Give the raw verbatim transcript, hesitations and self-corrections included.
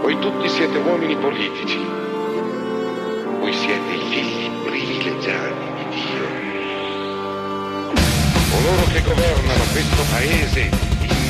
Voi tutti siete uomini politici. Voi siete i figli privilegiati di Dio. Coloro che governano questo paese